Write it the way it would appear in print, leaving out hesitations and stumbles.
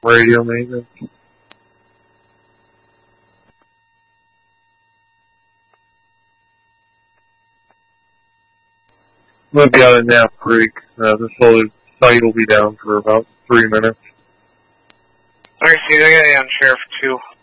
radio maintenance. We'll be out of Knapp Creek. This whole site will be down for about 3 minutes. Alright, see, I got you on Sheriff 2.